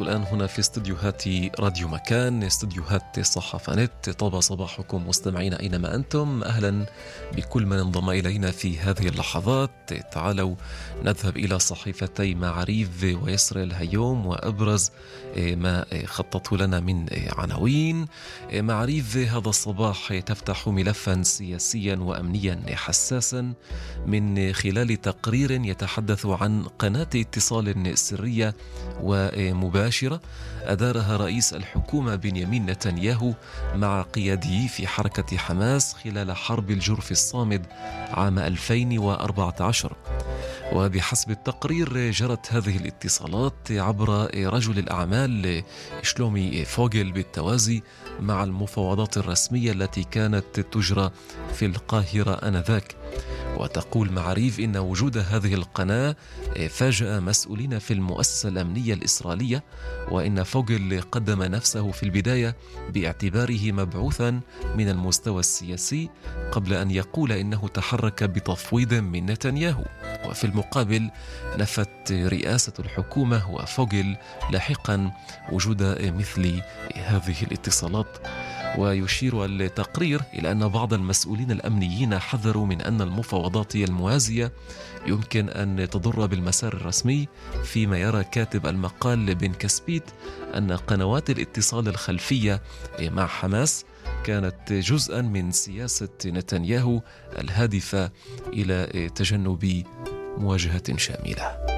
الآن هنا في استديوهات راديو مكان، استديوهات صحافة نت. طاب صباحكم مستمعين أينما أنتم، أهلا بكل من انضم إلينا في هذه اللحظات. تعالوا نذهب إلى صحيفتي معاريف ويسرى الهيوم وأبرز ما خططوا لنا من عناوين. معاريف هذا الصباح تفتح ملفا سياسيا وأمنيا حساسا من خلال تقرير يتحدث عن قناة اتصال سرية ومباشرة أدارها رئيس الحكومة بنيامين نتنياهو مع قياده في حركة حماس خلال حرب الجرف الصامد عام 2014. وبحسب التقرير جرت هذه الاتصالات عبر رجل الأعمال شلومي فوغل بالتوازي مع المفاوضات الرسمية التي كانت تجرى في القاهرة آنذاك. وتقول معاريف إن وجود هذه القناة فاجأ مسؤولين في المؤسسة الأمنية الإسرائيلية، وإن فوغل قدم نفسه في البداية باعتباره مبعوثا من المستوى السياسي قبل أن يقول إنه تحرك بتفويض من نتنياهو. وفي المقابل نفت رئاسة الحكومة وفوغل لاحقا وجود مثل هذه الاتصالات. ويشير التقرير إلى أن بعض المسؤولين الأمنيين حذروا من أن المفاوضات الموازية يمكن أن تضر بالمسار الرسمي، فيما يرى كاتب المقال بن كسبيت أن قنوات الاتصال الخلفية مع حماس كانت جزءا من سياسة نتنياهو الهادفة إلى تجنب مواجهة شاملة.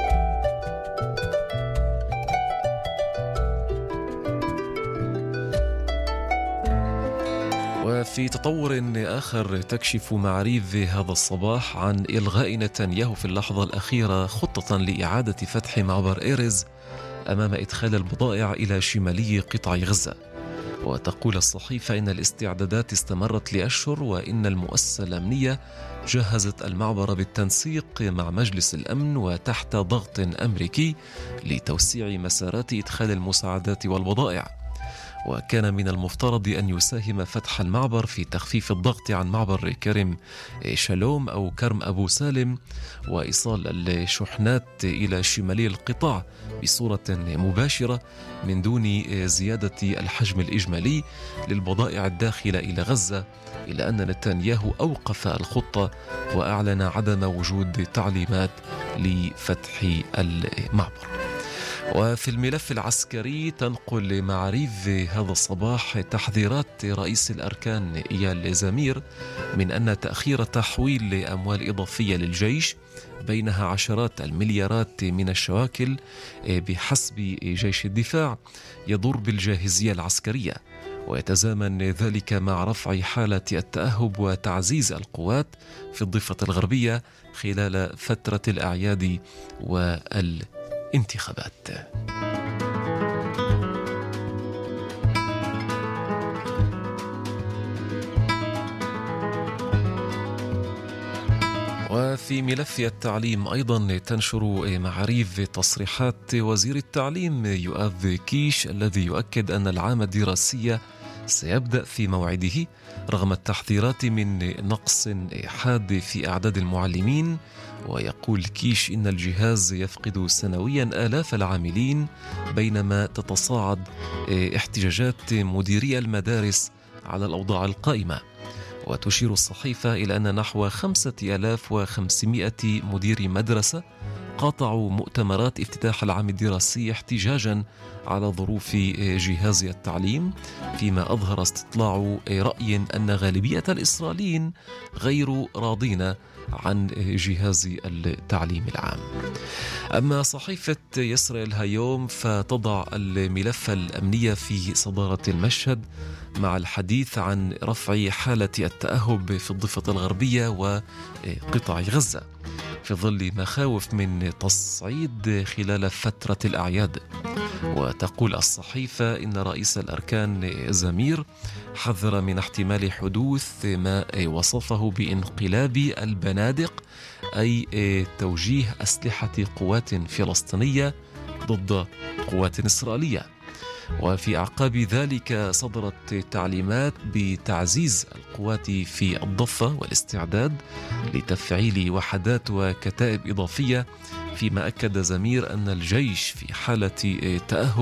وفي تطور آخر تكشف معاريف هذا الصباح عن إلغاء نتنياهو في اللحظة الأخيرة خطة لإعادة فتح معبر إيرز أمام إدخال البضائع إلى شمالي قطاع غزة. وتقول الصحيفة إن الاستعدادات استمرت لأشهر، وإن المؤسسة الأمنية جهزت المعبر بالتنسيق مع مجلس الأمن وتحت ضغط أمريكي لتوسيع مسارات إدخال المساعدات والبضائع. وكان من المفترض أن يساهم فتح المعبر في تخفيف الضغط عن معبر كرم شالوم أو كرم أبو سالم، وإيصال الشحنات إلى شمالي القطاع بصورة مباشرة من دون زيادة الحجم الإجمالي للبضائع الداخلة إلى غزة، إلى أن نتنياهو أوقف الخطة وأعلن عدم وجود تعليمات لفتح المعبر. وفي الملف العسكري تنقل معاريف هذا الصباح تحذيرات رئيس الأركان إيال زمير من أن تأخير تحويل أموال إضافية للجيش بينها عشرات المليارات من الشواكل بحسب جيش الدفاع يضر بالجاهزية العسكرية، ويتزامن ذلك مع رفع حالة التأهب وتعزيز القوات في الضفة الغربية خلال فترة الأعياد والانتخابات. وفي ملف التعليم أيضا تنشر معاريف تصريحات وزير التعليم يؤاف كيش الذي يؤكد أن العام الدراسي سيبدأ في موعده رغم التحذيرات من نقص حاد في أعداد المعلمين. ويقول كيش إن الجهاز يفقد سنويا آلاف العاملين بينما تتصاعد احتجاجات مديري المدارس على الأوضاع القائمة. وتشير الصحيفة إلى أن نحو 5500 مدير مدرسة قاطعوا مؤتمرات افتتاح العام الدراسي احتجاجا على ظروف جهاز التعليم، فيما أظهر استطلاع رأي أن غالبية الإسرائيليين غير راضين عن جهاز التعليم العام. أما صحيفة يسرى الهيوم فتضع الملف الأمني في صدارة المشهد مع الحديث عن رفع حالة التأهب في الضفة الغربية وقطاع غزة في ظل مخاوف من تصعيد خلال فترة الأعياد. وتقول الصحيفة إن رئيس الأركان زمير حذر من احتمال حدوث ما وصفه بانقلاب البنادق، أي توجيه أسلحة قوات فلسطينية ضد قوات إسرائيلية. وفي أعقاب ذلك صدرت تعليمات بتعزيز القوات في الضفة والاستعداد لتفعيل وحدات وكتائب إضافية، فيما أكد زمير أن الجيش في حالة تأهب